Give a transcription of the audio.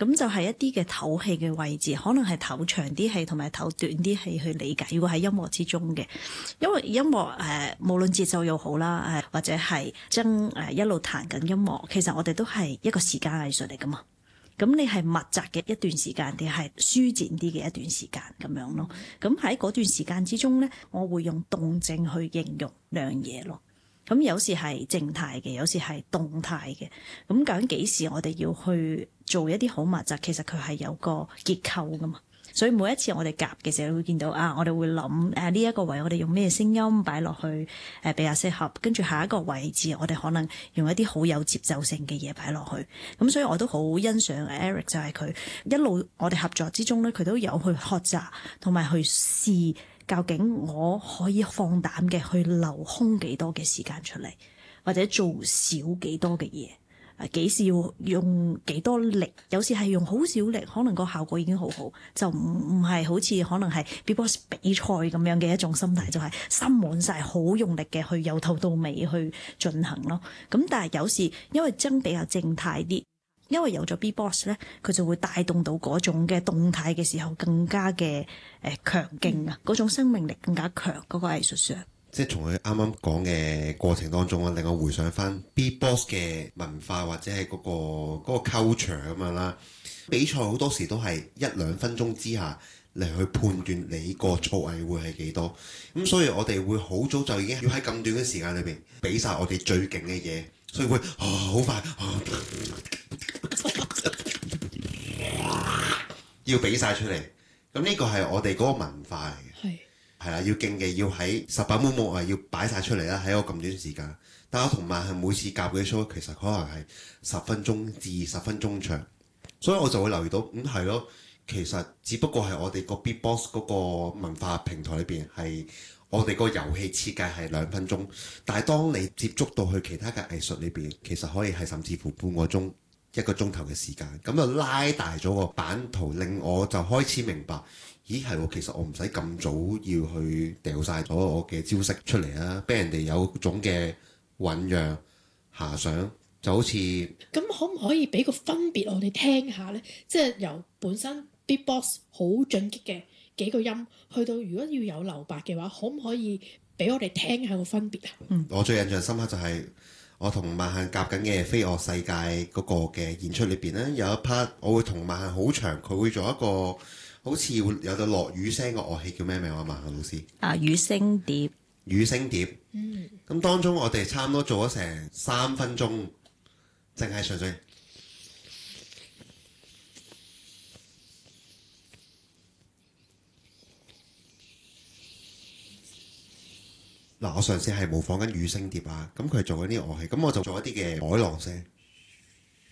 咁就係一啲嘅唞氣嘅位置，可能係唞長啲氣同埋唞短啲氣去理解。如果喺音樂之中嘅，因為音樂無論節奏又好啦，或者係一路彈緊音樂，其實我哋都係一個時間藝術嚟噶嘛。咁你係密集嘅一段時間，定係舒展啲嘅一段時間咁樣咯？咁喺嗰段時間之中咧，我會用動靜去形容兩樣嘢咯。咁有時係靜態嘅，有時係動態嘅。咁究竟幾時我哋要去做一啲好密集？其實佢係有個結構噶嘛。所以每一次我哋夾嘅時候，你會見到我哋會諗呢一個位我哋用咩聲音擺落去比較適合，跟住下一個位置我哋可能用一啲好有節奏性嘅嘢擺落去。咁所以我都好欣賞 Eric， 就係佢一路我哋合作之中咧，佢都有去學習同埋去試，究竟我可以放膽嘅去留空幾多嘅時間出嚟，或者做少幾多嘅嘢。幾時要用幾多力？有時係用好少力，可能個效果已經好好，就唔係好似可能係 Beatbox 比賽咁樣嘅一種心態，就係心滿晒，好用力嘅去由頭到尾去進行咯。咁但係有時因為真比較靜態啲，因為有咗 Beatbox 咧，佢就會帶動到嗰種嘅動態嘅時候更加嘅強勁啊，嗰種生命力更加強嗰個藝術上。 即係從佢啱啱講嘅過程當中啊，令我回想翻 Beatbox 嘅文化或者係嗰個 culture 咁樣啦。比賽好多時都係1-2分鐘之下嚟去判斷你個造詣會係幾多。咁所以我哋會好早就已經要喺咁短嘅時間裏邊俾晒我哋最勁嘅嘢，所以會好快要俾晒出嚟。咁呢個係我哋嗰個文化嚟嘅。係啦，要勁嘅要喺18 moment要擺晒出嚟啦，喺一個咁短時間。但我同埋係每次夾嘅 show 其實可能係10分鐘至20分鐘長，所以我就會留意到，係咯，其實只不過係我哋個 Beatbox 嗰個文化平台裏邊係我哋個遊戲設計係2分鐘，但係當你接觸到去其他嘅藝術裏邊，其實可以係甚至乎半個鐘、1個鐘頭嘅時間，咁就拉大咗個版圖，令我就開始明白。咦係喎，其實我唔使咁早要去掉晒咗我嘅招式出嚟啊，俾人哋有種嘅醖釀遐想，就好似咁可唔可以俾個分別我哋聽下呢？即係由本身 Beatbox 好進擊嘅幾個音，去到如果要有留白嘅話，可唔可以俾我哋聽下個分別啊？ 我最印象深刻就係我同萬幸夾緊嘅《飛樂世界》嗰個嘅演出裏邊呢，有一 part 我會同萬幸好長，佢會做一個好似會有到落雨聲嘅樂器，叫咩名啊？萬幸老師雨聲碟。 雨聲碟。咁當中我哋差唔多做咗成3分鐘，淨係純粹嗱，我嘗試係模仿緊雨聲碟啊。咁佢係做緊啲樂器，咁我就做一啲嘅海浪聲。